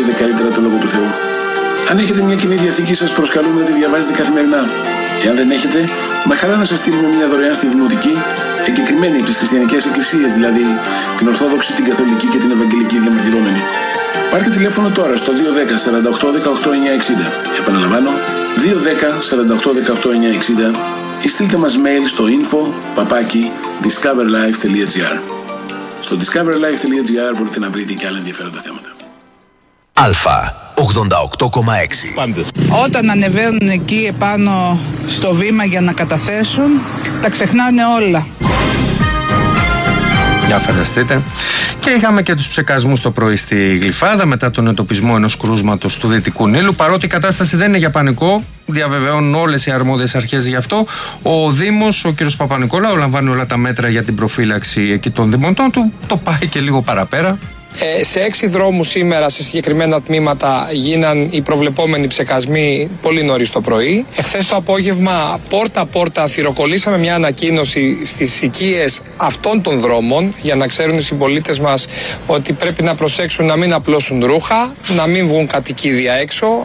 γνωρίσετε καλύτερα το Λόγο του Θεού. Αν έχετε μια Κοινή Διαθήκη, σας προσκαλούμε να τη διαβάζετε καθημερινά. Εάν δεν έχετε, με χαρά να σας στείλουμε μια δωρεάν στη Δημοτική, εγκεκριμένη από τις χριστιανικές εκκλησίες, δηλαδή την Ορθόδοξη, την Καθολική και την Ευαγγελική διαμαρτυρόμενη. Πάρτε τηλέφωνο τώρα στο 210 48 18 960. Επαναλαμβάνω, 210 48 18 960 ή στείλτε μας mail στο info@discoverlife.gr. Στο discoverlife.gr μπορείτε να βρείτε και άλλα ενδιαφέροντα θέματα. Αλφα 88,6. Όταν ανεβαίνουν εκεί επάνω στο βήμα για να καταθέσουν, τα ξεχνάνε όλα. Για φανταστείτε. Και είχαμε και τους ψεκασμούς το πρωί στη Γλυφάδα μετά τον εντοπισμό ενός κρούσματος του Δυτικού Νείλου. Παρότι η κατάσταση δεν είναι για πανικό, διαβεβαιώνουν όλες οι αρμόδιες αρχές γι' αυτό. Ο Δήμος, ο κ. Παπα-Νικολάου, λαμβάνει όλα τα μέτρα για την προφύλαξη εκεί των δημοτών του. Το πάει και λίγο παραπέρα. Σε 6 δρόμους σήμερα, σε συγκεκριμένα τμήματα, γίναν οι προβλεπόμενοι ψεκασμοί πολύ νωρίς το πρωί. Εχθές το απόγευμα, πόρτα-πόρτα, θυροκολλήσαμε μια ανακοίνωση στις οικίες αυτών των δρόμων για να ξέρουν οι συμπολίτες μας ότι πρέπει να προσέξουν να μην απλώσουν ρούχα, να μην βγουν κατοικίδια έξω.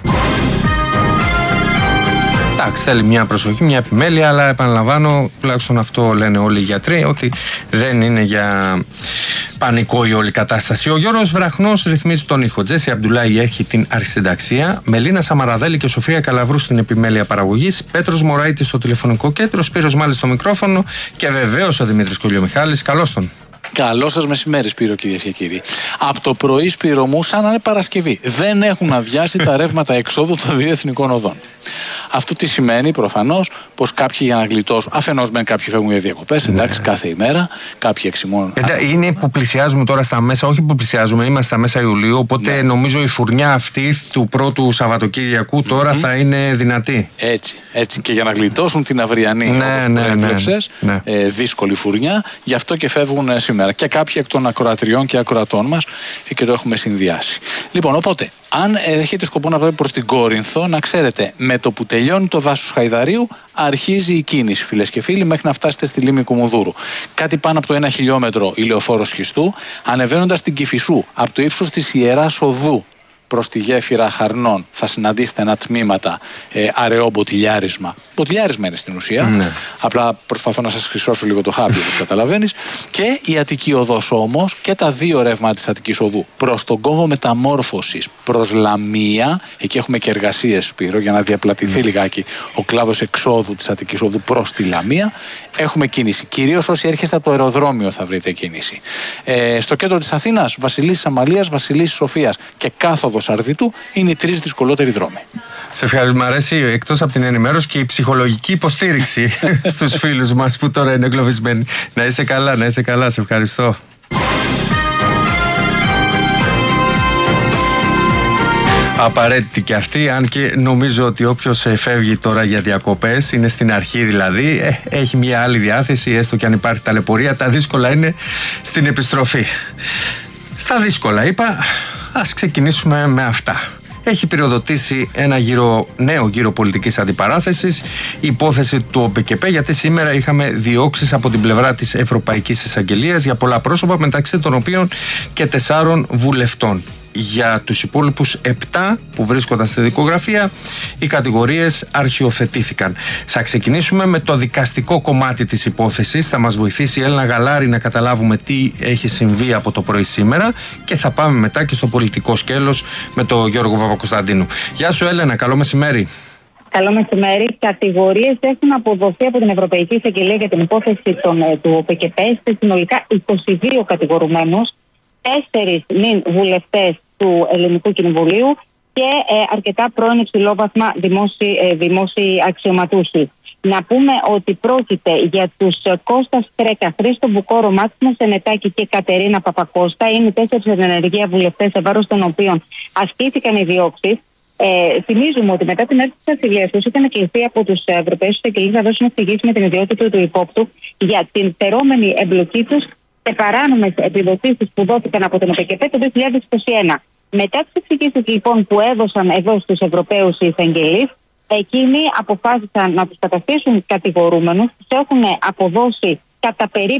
Εντάξει, θέλει μια προσοχή, μια επιμέλεια, αλλά επαναλαμβάνω, τουλάχιστον αυτό λένε όλοι οι γιατροί, ότι δεν είναι για πανικό η όλη κατάσταση. Ο Γιώργος Βραχνός ρυθμίζει τον ήχο. Τζέσι Αμπτουλάη έχει την αρχισυνταξία. Μελίνα Σαμαραδέλη και Σοφία Καλαβρού στην επιμέλεια παραγωγής. Πέτρος Μωραΐτης στο τηλεφωνικό κέντρο. Σπύρος Μάλης στο μικρόφωνο. Και βεβαίως ο Δημήτρης Κολιομιχάλης. Καλώς τον. Καλό σας μεσημέρι, Σπύρο, κυρίες και κύριοι. Από το πρωί, Σπύρο μου, σαν να είναι Παρασκευή. Δεν έχουν αδειάσει τα ρεύματα εξόδου των δύο εθνικών οδών. Αυτό τι σημαίνει, προφανώς, πως κάποιοι για να γλιτώσουν. Αφενός μεν κάποιοι φεύγουν για διακοπές, εντάξει, κάθε ημέρα. Κάποιοι εξημών. Είναι που πλησιάζουμε τώρα στα μέσα, όχι που πλησιάζουμε, είμαστε στα μέσα Ιουλίου. Οπότε νομίζω η φουρνιά αυτή του πρώτου Σαββατοκύριακου τώρα θα είναι δυνατή. Έτσι. Και για να γλιτώσουν την αυριανή, δύσκολη φουρνιά, γι' αυτό και φεύγουν σήμερα. Και κάποιοι εκ των ακροατριών και ακροατών μας και το έχουμε συνδυάσει. Λοιπόν, οπότε, αν έχετε σκοπό να πάτε προς την Κόρινθο, να ξέρετε, με το που τελειώνει το δάσος Χαϊδαρίου, αρχίζει η κίνηση, φίλες και φίλοι, μέχρι να φτάσετε στη λίμνη Κουμουνδούρου. Κάτι πάνω από το 1 χιλιόμετρο η λεωφόρος Σχιστού, ανεβαίνοντας την Κηφισού, από το ύψος της Ιεράς Οδού προς τη γέφυρα Χαρνών, θα συναντήσετε ένα τμήματα αραιό μποτιλιάρισμα. Μποτιλιάρισμα είναι στην ουσία. Απλά προσπαθώ να σας χρυσώσω λίγο το χάπι, όπως καταλαβαίνεις. Και η Αττική Οδός όμως και τα δύο ρεύματα της Αττικής Οδού προς τον κόμβο μεταμόρφωσης προς Λαμία. Εκεί έχουμε και εργασίες, Σπύρο, για να διαπλατηθεί λιγάκι ο κλάδος εξόδου της Αττικής Οδού προς τη Λαμία. Έχουμε κίνηση. Κυρίως όσοι έρχεστε από το αεροδρόμιο θα βρείτε κίνηση. Στο κέντρο της Αθήνας, Βασιλίσσης Αμαλίας, Βασιλίσσης Σοφίας και κάθοδος Αρδιτού είναι οι 3 δυσκολότεροι δρόμοι. Σε ευχαριστώ. Μ' αρέσει εκτός από την ενημέρωση και η ψυχολογική υποστήριξη στους φίλους μας που τώρα είναι εγκλωβισμένοι. Να είσαι καλά, σε ευχαριστώ. Απαραίτητη και αυτή, αν και νομίζω ότι όποιος φεύγει τώρα για διακοπές, είναι στην αρχή δηλαδή, έχει μια άλλη διάθεση, έστω και αν υπάρχει ταλαιπωρία. Τα δύσκολα είναι στην επιστροφή. Στα δύσκολα είπα, ας ξεκινήσουμε με αυτά. Έχει πυροδοτήσει ένα νέο γύρο πολιτικής αντιπαράθεσης, η υπόθεση του ΟΠΕΚΕΠΕ, γιατί σήμερα είχαμε διώξεις από την πλευρά της Ευρωπαϊκής Εισαγγελίας για πολλά πρόσωπα, μεταξύ των οποίων και 4 βουλευτών. Για τους υπόλοιπους 7 που βρίσκονταν στη δικογραφία, οι κατηγορίες αρχιοθετήθηκαν. Θα ξεκινήσουμε με το δικαστικό κομμάτι της υπόθεσης. Θα μας βοηθήσει η Έλενα Γαλάρη να καταλάβουμε τι έχει συμβεί από το πρωί σήμερα και θα πάμε μετά και στο πολιτικό σκέλος με τον Γιώργο Παπακοσταντίνου. Γεια σου Έλενα, καλό μεσημέρι. Καλό μεσημέρι. Κατηγορίες έχουν αποδοθεί από την Ευρωπαϊκή Εισαγγελία για την υπόθεση του ΟΠΕΚΕΠΕ σε συνολικά 22 κατηγορουμένους, 4 νυν βουλευτές του Ελληνικού Κοινοβουλίου και αρκετά πρώην υψηλόβαθμα δημόσιοι αξιωματούχοι. Να πούμε ότι πρόκειται για τους Κώστας Κρέκα, Χρήστο Μπουκόρο, Μάξιμο Σενετάκη και Κατερίνα Παπακώστα. Είναι 4 εν ενεργεία βουλευτές, σε βάρος των οποίων ασκήθηκαν οι διώξεις. Θυμίζουμε ότι μετά την άρση της ασυλίας τους είχαν κληθεί από τους Ευρωπαίους εισαγγελείς να δώσουν εξηγήσεις με την ιδιότητα του υπόπτου για την φερόμενη εμπλοκή τους σε παράνομες επιδοτήσεις που δόθηκαν από τον ΟΠΕΚΕΠΕ το 2021. Μετά τις εξηγήσεις λοιπόν που έδωσαν εδώ στους Ευρωπαίους εισαγγελείς, εκείνοι αποφάσισαν να τους καταστήσουν κατηγορούμενους, τους έχουν αποδώσει κατά περίπου